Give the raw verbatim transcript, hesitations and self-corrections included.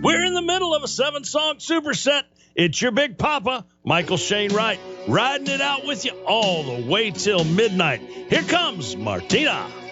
We're in the middle of a seven-song superset. It's your Big Papa, Michael Shane Wright, riding it out with you all the way till midnight. Here comes Martina.